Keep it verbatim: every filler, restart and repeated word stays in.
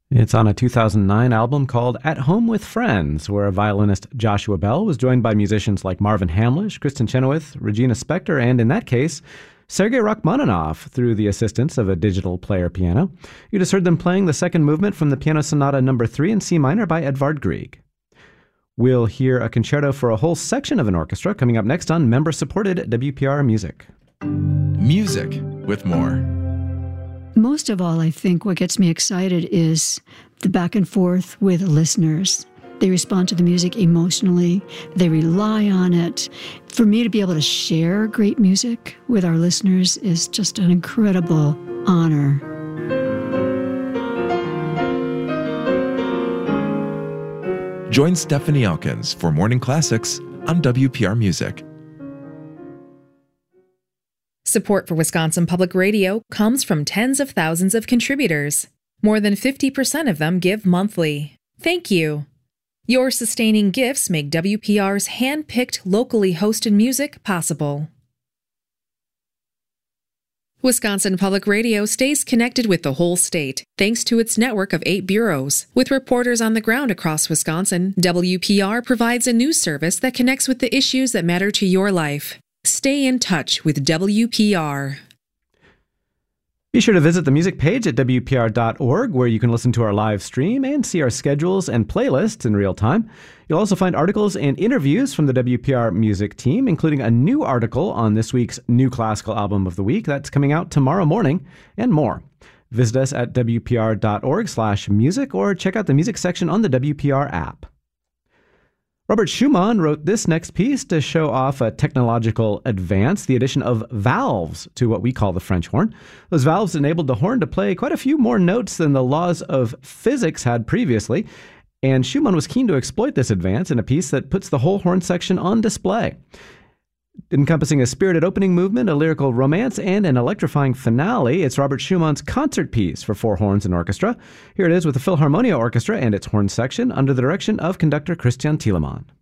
It's on a two thousand nine album called At Home with Friends, where violinist Joshua Bell was joined by musicians like Marvin Hamlish, Kristen Chenoweth, Regina Spektor, and in that case, Sergei Rachmaninoff through the assistance of a digital player piano. You just heard them playing the second movement from the Piano Sonata number three in C minor by Edvard Grieg. We'll hear a concerto for a whole section of an orchestra coming up next on member-supported W P R Music. Music with more. Most of all, I think what gets me excited is the back and forth with listeners. They respond to the music emotionally. They rely on it. For me to be able to share great music with our listeners is just an incredible honor. Join Stephanie Elkins for Morning Classics on W P R Music. Support for Wisconsin Public Radio comes from tens of thousands of contributors. More than fifty percent of them give monthly. Thank you. Your sustaining gifts make W P R's hand-picked, locally hosted music possible. Wisconsin Public Radio stays connected with the whole state, thanks to its network of eight bureaus. With reporters on the ground across Wisconsin, W P R provides a news service that connects with the issues that matter to your life. Stay in touch with W P R. Be sure to visit the music page at W P R dot org, where you can listen to our live stream and see our schedules and playlists in real time. You'll also find articles and interviews from the W P R music team, including a new article on this week's new classical album of the week that's coming out tomorrow morning, and more. Visit us at W P R dot org slash music or check out the music section on the W P R app. Robert Schumann wrote this next piece to show off a technological advance, the addition of valves to what we call the French horn. Those valves enabled the horn to play quite a few more notes than the laws of physics had previously, and Schumann was keen to exploit this advance in a piece that puts the whole horn section on display. Encompassing a spirited opening movement, a lyrical romance, and an electrifying finale, it's Robert Schumann's concert piece for four horns and orchestra. Here it is with the Philharmonia Orchestra and its horn section under the direction of conductor Christian Thielemann.